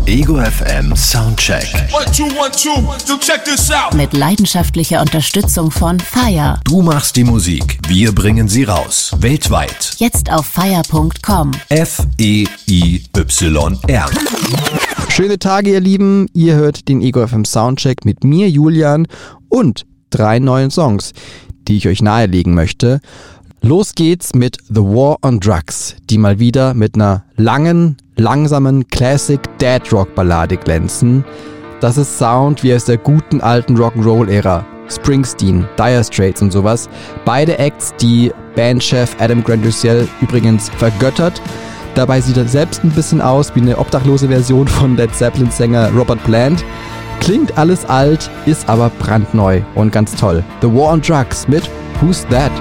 Ego FM Soundcheck. 1, 2, 1, 2, so check this out. Mit leidenschaftlicher Unterstützung von FIRE. Du machst die Musik, wir bringen sie raus. Weltweit. Jetzt auf FIRE.com. FEIYR. Schöne Tage, ihr Lieben. Ihr hört den Ego FM Soundcheck mit mir, Julian, und 3 neuen Songs, die ich euch nahelegen möchte. Los geht's mit The War on Drugs, die mal wieder mit einer langen, langsamen Classic Dead Rock Ballade glänzen. Das ist Sound wie aus der guten alten Rock'n'Roll-Ära. Springsteen, Dire Straits und sowas. Beide Acts, die Bandchef Adam Grant Luciel übrigens vergöttert. Dabei sieht er selbst ein bisschen aus wie eine obdachlose Version von Led Zeppelin-Sänger Robert Plant. Klingt alles alt, ist aber brandneu und ganz toll. The War on Drugs mit Who's That?